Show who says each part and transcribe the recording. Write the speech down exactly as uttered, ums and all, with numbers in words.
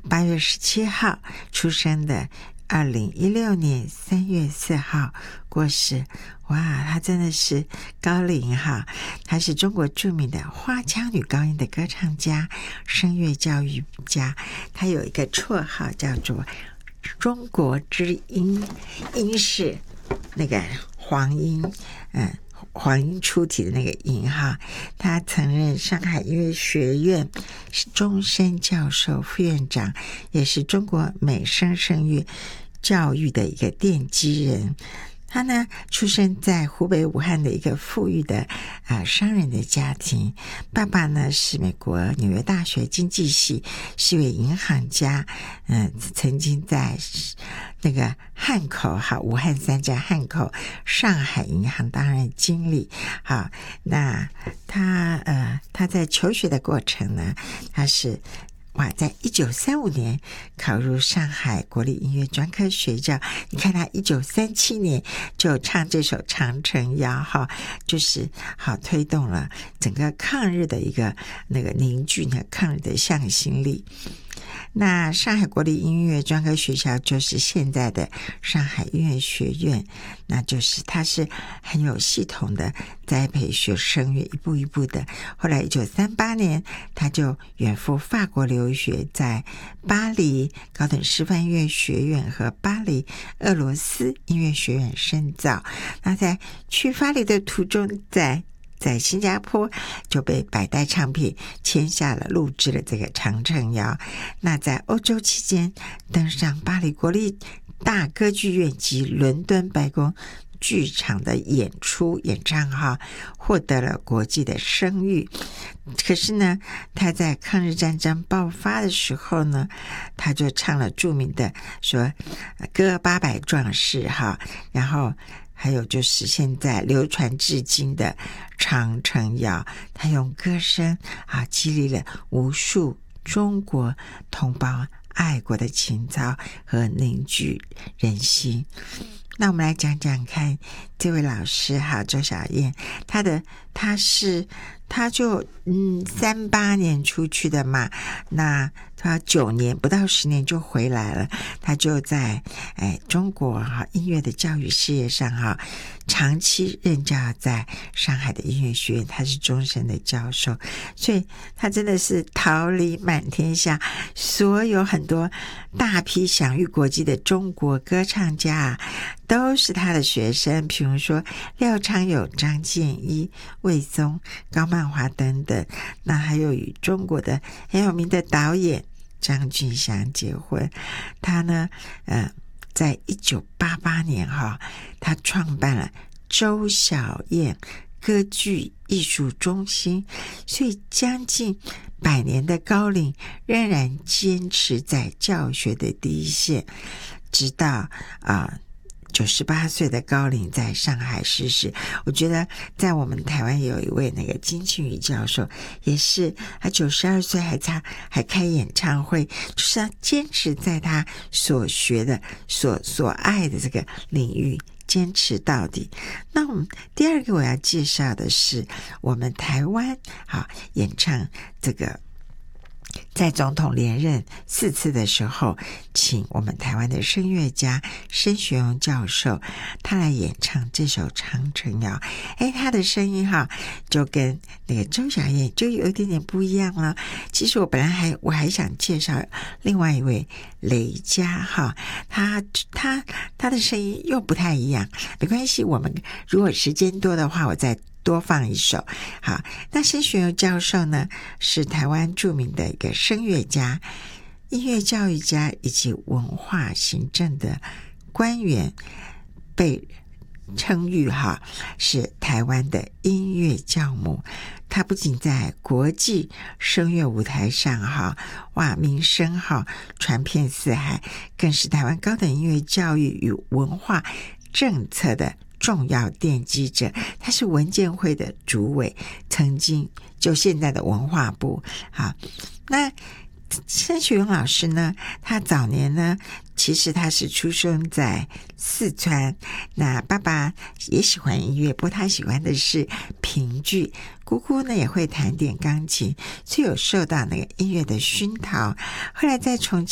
Speaker 1: 八月十七号出生的，二零一六年三月四号过世。哇，她真的是高龄哈！她是中国著名的花腔女高音的歌唱家、声乐教育家。她有一个绰号叫做中国之音，音是那个黄音，嗯，黄音出体的那个音哈。他曾任上海音乐学院是终身教授、副院长，也是中国美声声乐教育的一个奠基人。他呢，出生在湖北武汉的一个富裕的啊、呃、商人的家庭，爸爸呢是美国纽约大学经济系，是一位银行家，嗯、呃，曾经在那个汉口哈，武汉三家汉口、上海银行担任经理。好，那他呃他在求学的过程呢，他是。哇，在一九三五年考入上海国立音乐专科学校。你看他一九三七年就唱这首《长城谣》哈，就是好推动了整个抗日的一个那个凝聚呢，抗日的向心力。那上海国立音乐专科学校就是现在的上海音乐学院，那就是它是很有系统的栽培学声乐，一步一步的。后来一九三八年他就远赴法国留学，在巴黎高等师范音乐学院和巴黎俄罗斯音乐学院深造。那在去巴黎的途中，在在新加坡就被百代唱片签下了，录制了这个《长城谣》。那在欧洲期间登上巴黎国立大歌剧院及伦敦白宫剧场的演出演唱哈，获得了国际的声誉。可是呢，他在抗日战争爆发的时候呢，他就唱了著名的说歌八百壮士哈，然后还有就是现在流传至今的长城谣，他用歌声啊激励了无数中国同胞爱国的情操和凝聚人心。那我们来讲讲看这位老师哈，周小燕，他的他是他就嗯三八年出去的嘛，那他九年不到十年就回来了，他就在哎中国哈音乐的教育事业上哈长期任教在上海的音乐学院，他是终身的教授，所以他真的是桃李满天下，所有很多大批享誉国际的中国歌唱家啊都是他的学生，比如说廖昌友、张建一、魏松、高曼华等等。那还有与中国的很有名的导演张俊祥结婚。他呢呃在一九八八年哈，他创办了周小燕歌剧艺术中心，所以将近百年的高龄仍然坚持在教学的第一线，直到啊、呃九十八岁的高龄在上海逝世。我觉得在我们台湾有一位那个金庆宇教授，也是他九十二岁还差还开演唱会，就是要坚持在他所学的所所爱的这个领域坚持到底。那我们第二个我要介绍的是我们台湾好演唱这个在总统连任四次的时候，请我们台湾的声乐家申学荣教授，他来演唱这首《长城谣》。哎，他的声音哈，就跟那个周小燕就有一点点不一样了。其实我本来还我还想介绍另外一位雷佳哈，他他他的声音又不太一样，没关系，我们如果时间多的话，我再多放一首。好，那申学荣教授呢，是台湾著名的一个声乐家、音乐教育家以及文化行政的官员，被称誉哈是台湾的音乐教母。他不仅在国际声乐舞台上哈哇名声哈传遍四海，更是台湾高等音乐教育与文化政策的重要奠基者。他是文建会的主委，曾经就现在的文化部。好，那申学荣老师呢，他早年呢其实他是出生在四川，那爸爸也喜欢音乐，不过他喜欢的是评剧，姑姑呢也会弹点钢琴，所以有受到那个音乐的熏陶。后来在重庆